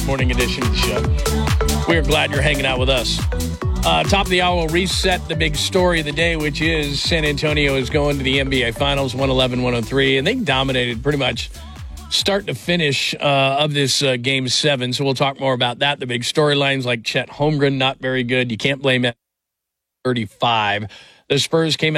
morning edition of the show. We are glad you're hanging out with us. Top of the hour, we'll reset the big story of the day, which is San Antonio is going to the NBA Finals, 111-103, and they dominated pretty much start to finish of this Game 7. So we'll talk more about that. The big storylines like Chet Holmgren, not very good. You can't blame it. 35. The Spurs came out.